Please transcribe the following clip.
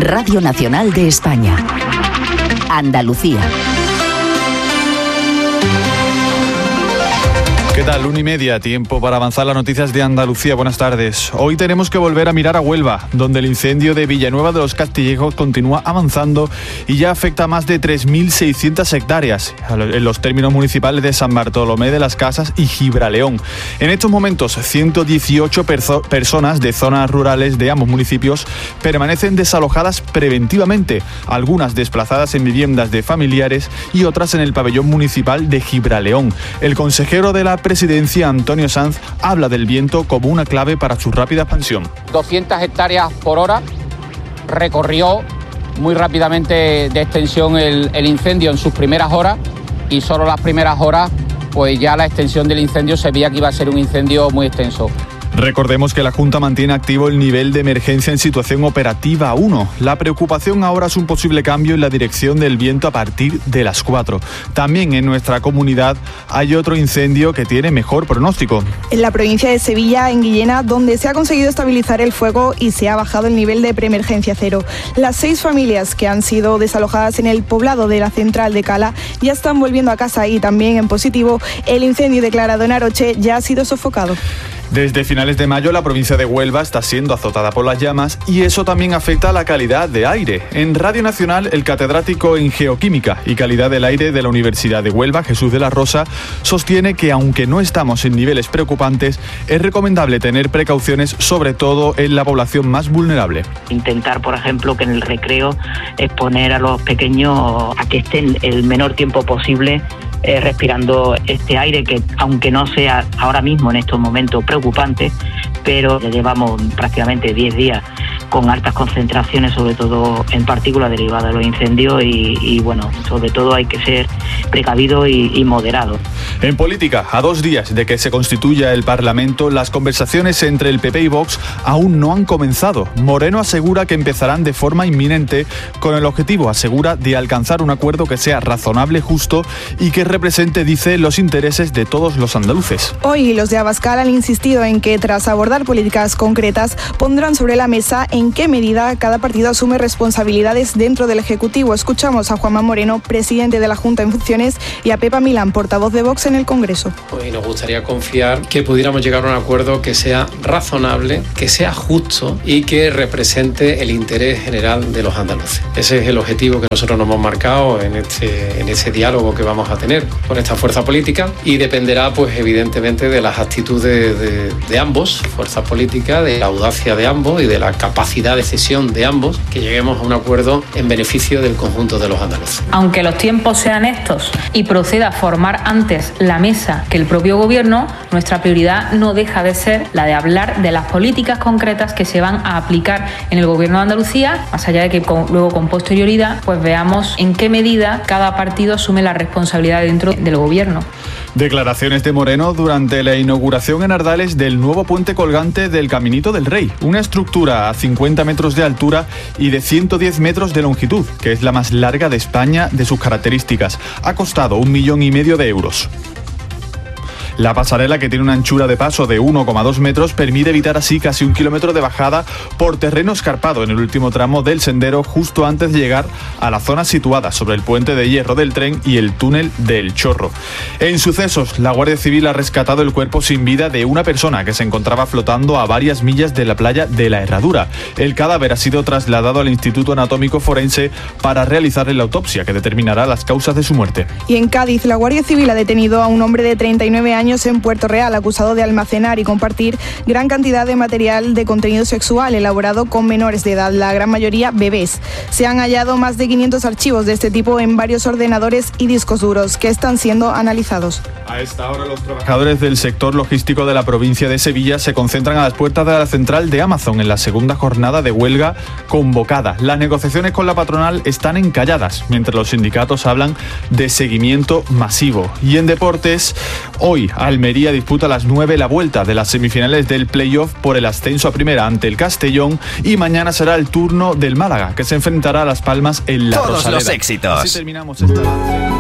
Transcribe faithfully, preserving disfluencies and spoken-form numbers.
Radio Nacional de España. Andalucía. ¿Qué tal? Una y media, tiempo para avanzar las noticias de Andalucía. Buenas tardes. Hoy tenemos que volver a mirar a Huelva, donde el incendio de Villanueva de los Castillejos continúa avanzando y ya afecta a más de tres mil seiscientas hectáreas en los términos municipales de San Bartolomé de las Casas y Gibraleón. En estos momentos, ciento dieciocho perso- personas de zonas rurales de ambos municipios permanecen desalojadas preventivamente, algunas desplazadas en viviendas de familiares y otras en el pabellón municipal de Gibraleón. El consejero de la Presidencia, Antonio Sanz, habla del viento como una clave para su rápida expansión. doscientas hectáreas por hora, recorrió muy rápidamente de extensión el, el incendio en sus primeras horas y solo las primeras horas, pues ya la extensión del incendio se veía que iba a ser un incendio muy extenso. Recordemos que la Junta mantiene activo el nivel de emergencia en situación operativa uno. La preocupación ahora es un posible cambio en la dirección del viento a partir de las cuatro. También en nuestra comunidad hay otro incendio que tiene mejor pronóstico. En la provincia de Sevilla, en Guillena, donde se ha conseguido estabilizar el fuego y se ha bajado el nivel de preemergencia cero. Las seis familias que han sido desalojadas en el poblado de la central de Cala ya están volviendo a casa y también en positivo el incendio declarado en Aroche ya ha sido sofocado. Desde finales de mayo la provincia de Huelva está siendo azotada por las llamas y eso también afecta a la calidad de aire. En Radio Nacional, el catedrático en Geoquímica y Calidad del Aire de la Universidad de Huelva, Jesús de la Rosa, sostiene que aunque no estamos en niveles preocupantes, es recomendable tener precauciones, sobre todo en la población más vulnerable. Intentar, por ejemplo, que en el recreo exponer a los pequeños a que estén el menor tiempo posible Eh, respirando este aire que, aunque no sea ahora mismo en estos momentos preocupante, pero ya llevamos prácticamente diez días con altas concentraciones, sobre todo en partículas derivadas de los incendios y, y bueno, sobre todo hay que ser precavido y, y moderado. En política, a dos días de que se constituya el Parlamento, las conversaciones entre el P P y Vox aún no han comenzado. Moreno asegura que empezarán de forma inminente con el objetivo, asegura, de alcanzar un acuerdo que sea razonable, justo y que represente, dice, los intereses de todos los andaluces. Hoy los de Abascal han insistido en que tras abordar políticas concretas pondrán sobre la mesa en qué medida cada partido asume responsabilidades dentro del Ejecutivo. Escuchamos a Juanma Moreno, presidente de la Junta en funciones, y a Pepa Milán, portavoz de Vox en el Congreso. Pues nos gustaría confiar que pudiéramos llegar a un acuerdo que sea razonable, que sea justo y que represente el interés general de los andaluces. Ese es el objetivo que nosotros nos hemos marcado en este, en ese diálogo que vamos a tener con esta fuerza política y dependerá, pues evidentemente, de las actitudes de, de ambos, fuerzas políticas, de la audacia de ambos y de la capacidad de cesión de ambos, que lleguemos a un acuerdo en beneficio del conjunto de los andaluces. Aunque los tiempos sean estos y proceda a formar antes la mesa que el propio gobierno, nuestra prioridad no deja de ser la de hablar de las políticas concretas que se van a aplicar en el gobierno de Andalucía, más allá de que con, luego con posterioridad pues veamos en qué medida cada partido asume la responsabilidad dentro del gobierno. Declaraciones de Moreno durante la inauguración en Ardales del nuevo puente colgante del Caminito del Rey, una estructura a cincuenta metros de altura y de ciento diez metros de longitud, que es la más larga de España de sus características. Ha costado un millón y medio de euros. La pasarela, que tiene una anchura de paso de uno coma dos metros, permite evitar así casi un kilómetro de bajada por terreno escarpado en el último tramo del sendero, justo antes de llegar a la zona situada sobre el puente de hierro del tren y el túnel del Chorro. En sucesos, la Guardia Civil ha rescatado el cuerpo sin vida de una persona que se encontraba flotando a varias millas de la playa de la Herradura. El cadáver ha sido trasladado al Instituto Anatómico Forense para realizarle la autopsia que determinará las causas de su muerte. Y en Cádiz, la Guardia Civil ha detenido a un hombre de treinta y nueve años en Puerto Real, acusado de almacenar y compartir gran cantidad de material de contenido sexual elaborado con menores de edad, la gran mayoría bebés. Se han hallado más de quinientos archivos de este tipo en varios ordenadores y discos duros que están siendo analizados. A esta hora, los trabajadores del sector logístico de la provincia de Sevilla se concentran a las puertas de la central de Amazon en la segunda jornada de huelga convocada. Las negociaciones con la patronal están encalladas, mientras los sindicatos hablan de seguimiento masivo. Y en deportes, hoy Almería disputa a las nueve la vuelta de las semifinales del playoff por el ascenso a primera ante el Castellón, y mañana será el turno del Málaga, que se enfrentará a Las Palmas en la Todos Rosaleda. los éxitos. Así terminamos esta...